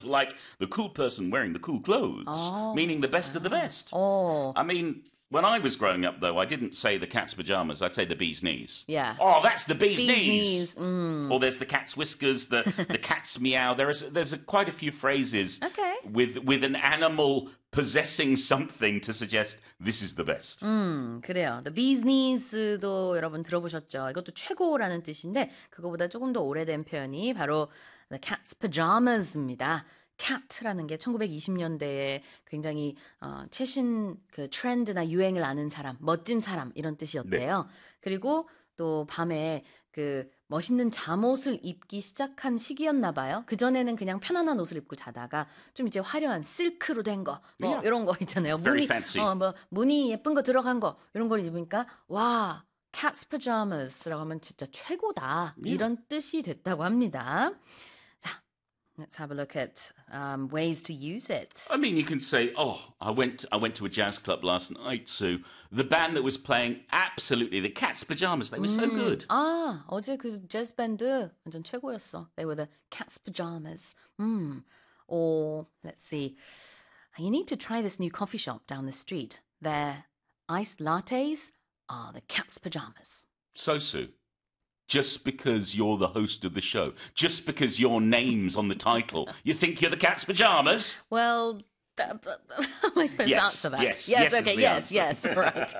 like the cool person wearing the cool clothes, meaning the best of the best. Oh. I mean, when I was growing up, though, I didn't say the cat's pajamas. I'd say the bee's knees. Yeah. Oh, that's the bee's Bee's knees. knees. Or there's the cat's whiskers, the cat's meow. There's quite a few phrases Okay. with an animal possessing something to suggest this is the best. 그래요. The bee's knees도 여러분 들어보셨죠? 이것도 최고라는 뜻인데 그거보다 조금 더 오래된 표현이 바로 the cat's pajamas입니다. cat라는 게 1920년대에 굉장히 최신 그 트렌드나 유행을 아는 사람, 멋진 사람 이런 뜻이었대요. 그리고 또 밤에 그 멋있는 잠옷을 입기 시작한 시기였나 봐요. 그전에는 그냥 편안한 옷을 입고 자다가 좀 이제 화려한 실크로 된 거, 뭐 Yeah. 이런 거 있잖아요. Very fancy. 뭐 무늬 예쁜 거 들어간 거 이런 걸 입으니까 와, cat's pajamas라고 하면 진짜 최고다. 이런 뜻이 됐다고 합니다. 자, let's have a look at ways to use it. I mean, you can say, "Oh, I went to a jazz club last night, so the band that was playing, absolutely, the Cat's Pajamas, they were so good." 아, 어제 그 재즈 밴드 완전 최고였어. They were the cat's pajamas. Or let's see. You need to try this new coffee shop down the street. Their iced lattes are the cat's pajamas. So, Sue, just because you're the host of the show, just because your name's on the title, you think you're the Cat's Pajamas? Well, am I supposed to answer that? Yes, okay, is the yes, right.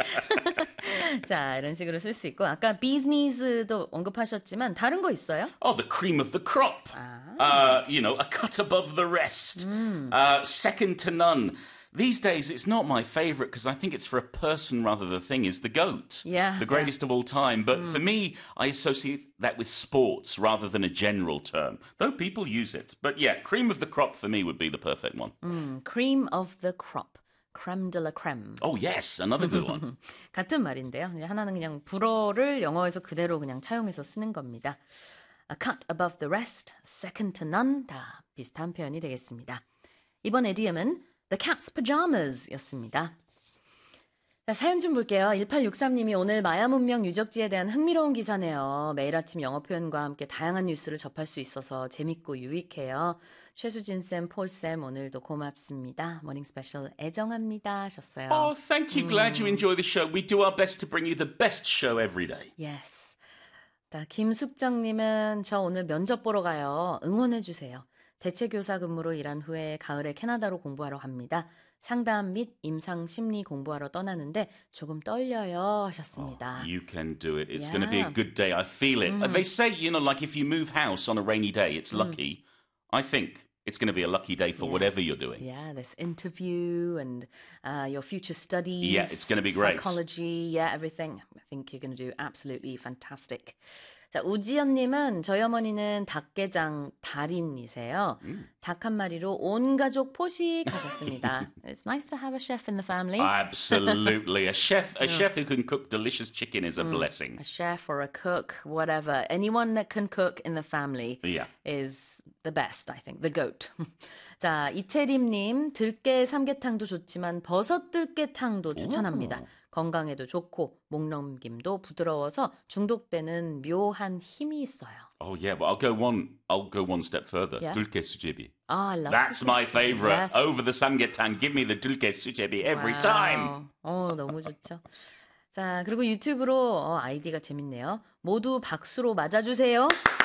자, 이런 식으로 쓸 수 있고 아까 비즈니스도 언급하셨지만 다른 거 있어요? Oh, the cream of the crop. A cut above the rest. Second to none. These days, it's not my favourite because I think it's for a person rather than a thing, is the GOAT. Yeah. The greatest of all time. But for me, I associate that with sports rather than a general term, though people use it. But yeah, cream of the crop for me would be the perfect one. Cream of the crop. crème de la crème. Oh, yes, another good one. 같은 말인데요. 하나는 그냥 불어를 영어에서 그대로 그냥 차용해서 쓰는 겁니다. A cut above the rest, second to none 다 비슷한 표현이 되겠습니다. 이번 이디엄은 The cat's pajamas 였습니다. 자, 사연 좀 볼게요. 1863님이 오늘 마야 문명 유적지에 대한 흥미로운 기사네요. 매일 아침 영어 표현과 함께 다양한 뉴스를 접할 수 있어서 재밌고 유익해요. 최수진쌤, 폴쌤 오늘도 고맙습니다. 모닝 스페셜 애정합니다 하셨어요. Oh, thank you. Glad you enjoy the show. We do our best to bring you the best show every day. Yes. 자, 김숙정님은 저 오늘 면접 보러 가요. 응원해주세요. 대체교사 근무로 일한 후에 가을에 캐나다로 공부하러 갑니다. 상담 및 임상 심리 공부하러 떠나는데 조금 떨려요 하셨습니다. You can do it. It's going to be a good day. I feel it. They say, like if you move house on a rainy day, it's lucky. I think it's going to be a lucky day for whatever you're doing. Yeah, this interview and your future studies. Yeah, it's going to be great. Psychology, everything. I think you're going to do absolutely fantastic. 자, 우지연님은 저희 어머니는 닭게장 달인이세요. 닭 한 마리로 온 가족 포식하셨습니다. It's nice to have a chef in the family. Absolutely. A chef who can cook delicious chicken is a blessing. A chef or a cook, whatever. Anyone that can cook in the family is the best, I think. The goat. 자, 이채림님, 들깨 삼계탕도 좋지만 버섯 들깨탕도 추천합니다. 건강에도 좋고 목넘김도 부드러워서 중독되는 묘한 힘이 있어요. Oh yeah, but I'll go one step further. Yeah. Dulke sujebi. I love That's my favorite. Yes. Over the samgyetang, give me the dulke sujebi every time. 너무 좋죠. 자, 그리고 유튜브로 아이디가 재밌네요. 모두 박수로 맞아주세요.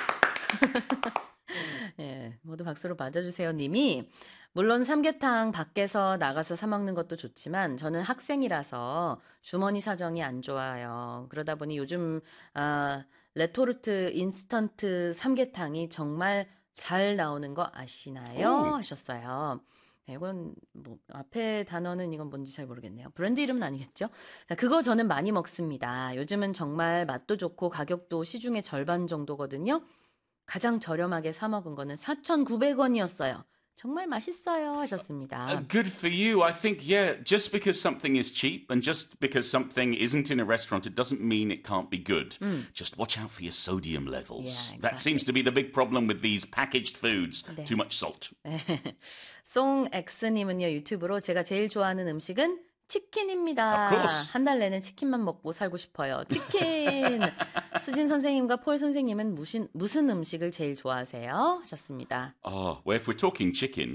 예, 모두 박수로 맞아주세요 님이 물론 삼계탕 밖에서 나가서 사 먹는 것도 좋지만 저는 학생이라서 주머니 사정이 안 좋아요. 그러다 보니 요즘 레토르트 인스턴트 삼계탕이 정말 잘 나오는 거 아시나요? 하셨어요. 네, 이건 뭐 앞에 단어는 이건 뭔지 잘 모르겠네요. 브랜드 이름은 아니겠죠? 자, 그거 저는 많이 먹습니다. 요즘은 정말 맛도 좋고 가격도 시중의 절반 정도거든요. 가장 저렴하게 사 먹은 거는 4,900원이었어요. 정말 맛있어요 하셨습니다. Good for you. I think, just because something is cheap and just because something isn't in a restaurant, it doesn't mean it can't be good. Just watch out for your sodium levels. Yeah, exactly. That seems to be the big problem with these packaged foods. 네. Too much salt. 송X님은요 유튜브로 제가 제일 좋아하는 음식은 치킨입니다. Of course. 한 달 내내 치킨만 먹고 살고 싶어요. 치킨. 수진 선생님과 폴 선생님은 무슨 음식을 제일 좋아하세요? 하셨습니다. Well, if we're talking chicken,